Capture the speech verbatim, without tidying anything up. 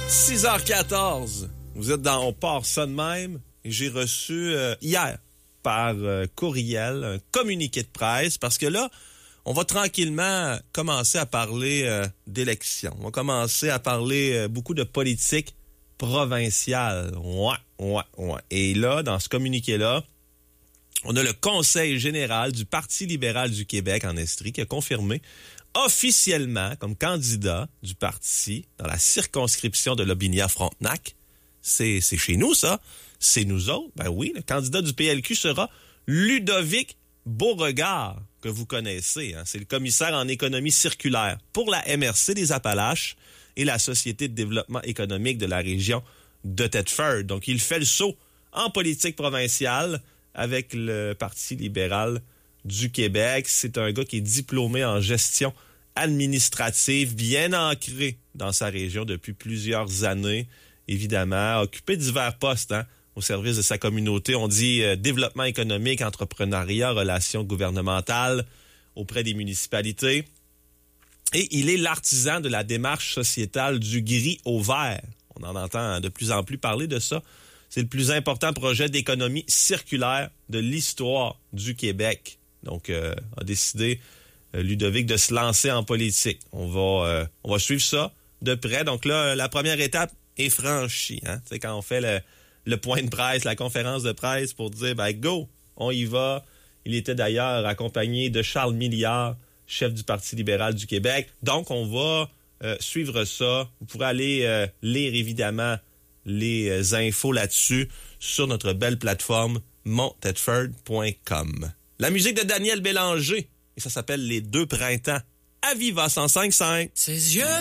six heures quatorze. Vous êtes dans On part ça de même. Et j'ai reçu euh, hier par euh, courriel un communiqué de presse parce que là, on va tranquillement commencer à parler euh, d'élections. On va commencer à parler euh, beaucoup de politique provinciale. Ouais, ouais, ouais. Et là, dans ce communiqué-là, on a le Conseil général du Parti libéral du Québec en Estrie qui a confirmé officiellement comme candidat du parti dans la circonscription de Lobinière-Frontenac. C'est, c'est chez nous, ça. C'est nous autres. Ben oui, le candidat du P L Q sera Ludovic Beauregard, que vous connaissez. Hein. C'est le commissaire en économie circulaire pour la M R C des Appalaches et la Société de développement économique de la région de Thetford. Donc, il fait le saut en politique provinciale avec le Parti libéral du Québec. C'est un gars qui est diplômé en gestion administrative, bien ancré dans sa région depuis plusieurs années. Évidemment, occupé divers postes hein, au service de sa communauté. On dit euh, développement économique, entrepreneuriat, relations gouvernementales auprès des municipalités. Et il est l'artisan de la démarche sociétale du gris au vert. On en entend de plus en plus parler de ça. C'est le plus important projet d'économie circulaire de l'histoire du Québec. Donc, euh, a décidé euh, Ludovic de se lancer en politique. On va, euh, on va suivre ça de près. Donc là, la première étape est franchie. Hein? Tu sais, quand on fait le, le point de presse, la conférence de presse pour dire, ben go, on y va. Il était d'ailleurs accompagné de Charles Milliard, chef du Parti libéral du Québec. Donc, on va euh, suivre ça. Vous pourrez aller euh, lire, évidemment, les euh, infos là-dessus sur notre belle plateforme mont thetford point com. La musique de Daniel Bélanger, et ça s'appelle Les Deux Printemps. À Viva cent cinq virgule cinq. Ses yeux